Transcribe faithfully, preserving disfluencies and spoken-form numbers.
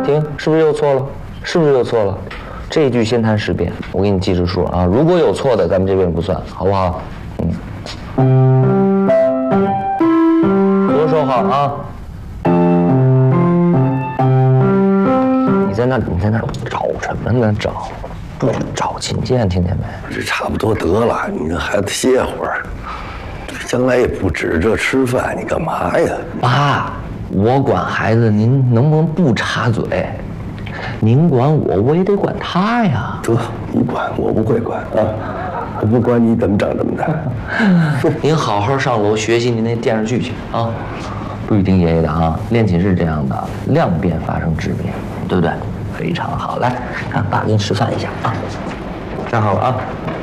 停，是不是又错了？是不是又错了？这一句先谈十遍，我给你记着数啊。如果有错的，咱们这边不算，好不好？嗯。左手好啊。你在那，你在那找什么呢？找，不许找琴键，听见没？ 这差不多得了，你让孩子歇会儿。将来也不指着这吃饭，你干嘛呀？ 爸，我管孩子，您能不能不插嘴？您管我，我也得管他呀。 得，你管，我不会管啊，我不管你怎么长这么大。 您好好上楼学习您那电视剧去啊！不许听爷爷的啊！练琴是这样的，量变发生质变，对不对？非常好，来，看爸给你示范一下啊，站好了啊。